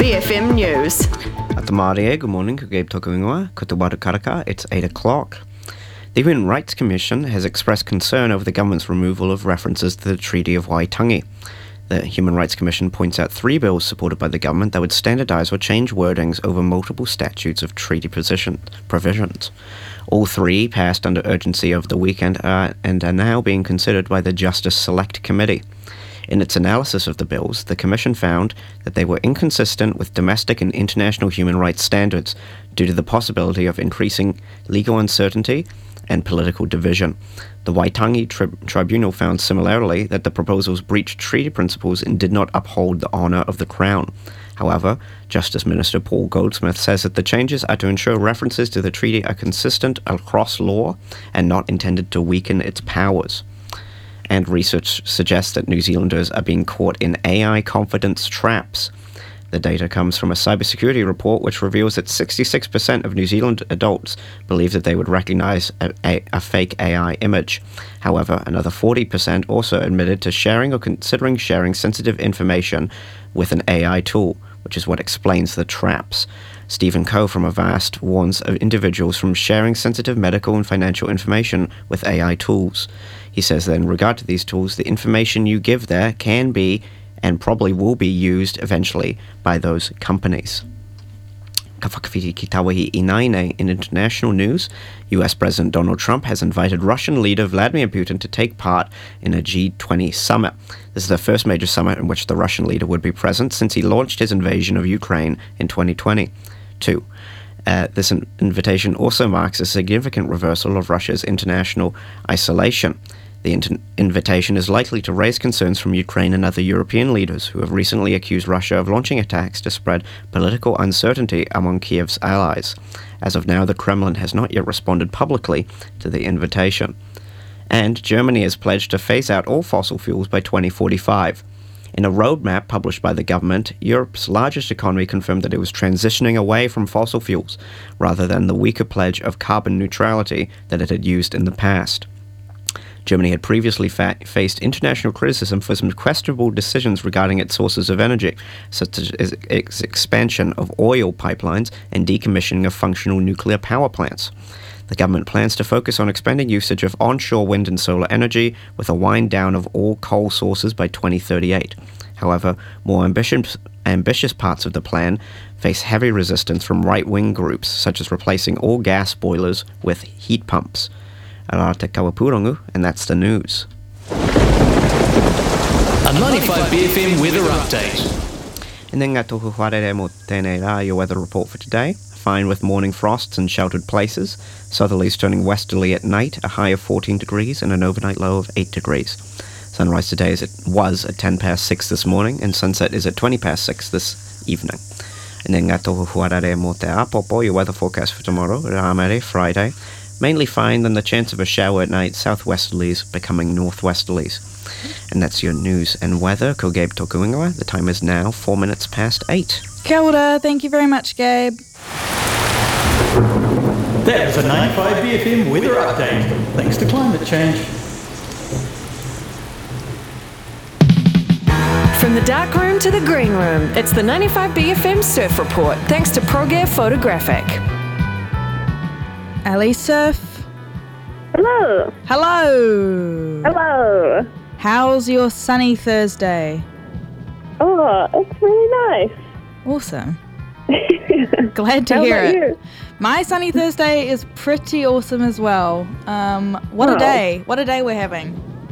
BFM News. Atamarie, good morning, Kugab Tokuingoa, Kutubaru Karaka, it's 8 o'clock. The Human Rights Commission has expressed concern over the government's removal of references to the Treaty of Waitangi. The Human Rights Commission points out 3 bills supported by the government that would standardise or change wordings over multiple statutes of treaty provisions. All 3 passed under urgency over the weekend and are now being considered by the Justice Select Committee. In its analysis of the bills, the Commission found that they were inconsistent with domestic and international human rights standards due to the possibility of increasing legal uncertainty and political division. The Waitangi Tribunal found similarly that the proposals breached treaty principles and did not uphold the honour of the Crown. However, Justice Minister Paul Goldsmith says that the changes are to ensure references to the treaty are consistent across law and not intended to weaken its powers. And research suggests that New Zealanders are being caught in AI confidence traps. The data comes from a cybersecurity report which reveals that 66% of New Zealand adults believe that they would recognise a fake AI image. However, another 40% also admitted to sharing or considering sharing sensitive information with an AI tool, which is what explains the traps. Stephen Coe from Avast warns of individuals from sharing sensitive medical and financial information with AI tools. He says that in regard to these tools, the information you give there can be and probably will be used eventually by those companies. Ka whakawhiti ki tawahi inaine in international news, US President Donald Trump has invited Russian leader Vladimir Putin to take part in a G20 summit. This is the first major summit in which the Russian leader would be present since he launched his invasion of Ukraine in 2022. This invitation also marks a significant reversal of Russia's international isolation. The invitation is likely to raise concerns from Ukraine and other European leaders who have recently accused Russia of launching attacks to spread political uncertainty among Kiev's allies. As of now, the Kremlin has not yet responded publicly to the invitation. And Germany has pledged to phase out all fossil fuels by 2045. In a roadmap published by the government, Europe's largest economy confirmed that it was transitioning away from fossil fuels, rather than the weaker pledge of carbon neutrality that it had used in the past. Germany had previously faced international criticism for some questionable decisions regarding its sources of energy, such as its expansion of oil pipelines and decommissioning of functional nuclear power plants. The government plans to focus on expanding usage of onshore wind and solar energy, with a wind down of all coal sources by 2038. However, more ambitious parts of the plan face heavy resistance from right-wing groups, such as replacing all gas boilers with heat pumps. Ara te kawapurongu, and that's the news. A 95 BFM weather update. And then ngā tohu wharere mo tēnei rā, your weather report for today. Fine with morning frosts in sheltered places. Southerlies turning westerly at night, a high of 14 degrees and an overnight low of 8 degrees. Sunrise today was at 10 past 6 this morning, and sunset is at 20 past 6 this evening. And then ngā tohu wharere mo te apopo, your weather forecast for tomorrow, Rāmere, Friday. Mainly fine, then the chance of a shower at night, southwesterlies becoming northwesterlies. And that's your news and weather. Ko Gabe Tokuingoa. The time is now 4 minutes past 8. Kia ora, thank you very much, Gabe. That was a 95 BFM weather update. Thanks to climate change. From the dark room to the green room, it's the 95 BFM Surf Report, thanks to ProGear Photographic. Ali Surf. Hello. Hello. Hello. How's your sunny Thursday? Oh, it's really nice. Awesome. Glad to How hear about it. you? My sunny Thursday is pretty awesome as well. What a day. What a day we're having.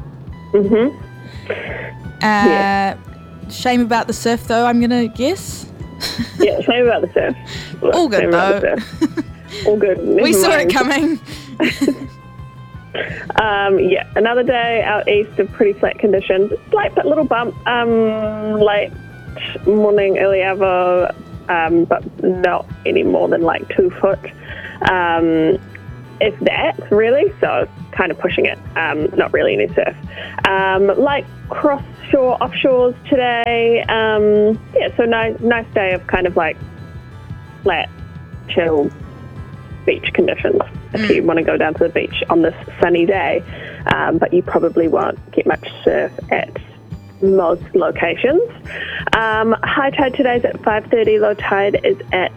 Shame about the surf though, I'm going to guess. Yeah, shame about the surf. All good Shame though. about the surf. All good. We Never saw it mind. coming. Yeah, another day out east of pretty flat conditions. Slight but little bump, late morning, early hour, but not any more than like 2 foot. If that, really, so kind of pushing it, not really any surf. Like cross-shore, offshores today, yeah, so nice day of kind of like flat, chill beach conditions if you want to go down to the beach on this sunny day, but you probably won't get much surf at most locations. High tide today's at 5:30. Low tide is at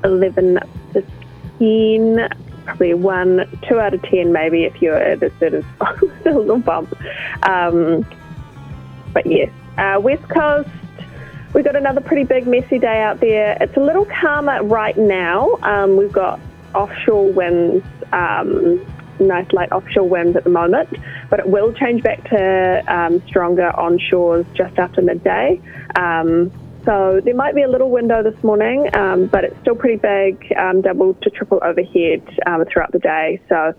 11:15. Probably 2 out of 10 maybe if you're at a sort of little bump. But yes, West Coast, we've got another pretty big messy day out there. It's a little calmer right now. We've got offshore winds, nice light offshore winds at the moment, but it will change back to stronger onshores just after midday. So there might be a little window this morning, but it's still pretty big, double to triple overhead throughout the day. So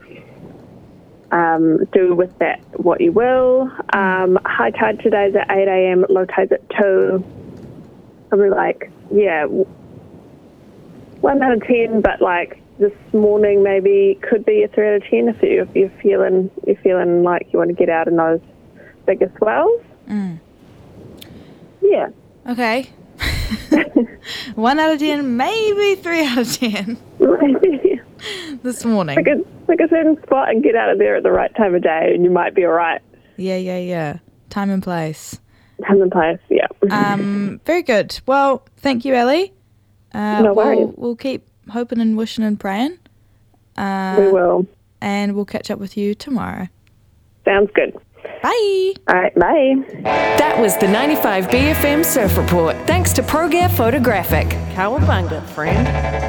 do with that what you will. High tide today's at 8 a.m, low tide's at 2. Probably 1 out of 10, but this morning maybe could be a 3 out of 10 if you're feeling like you want to get out in those bigger swells. Yeah. Okay. 1 out of 10, maybe 3 out of 10 this morning. Pick a certain spot and get out of there at the right time of day and you might be all right. Yeah. Time and place. Yeah. Very good. Well, thank you, Ellie. No worries. We'll keep hoping and wishing and praying. We will. And we'll catch up with you tomorrow. Sounds good. Bye. All right, bye. That was the 95 BFM Surf Report. Thanks to ProGear Photographic. Cowabunga, friend.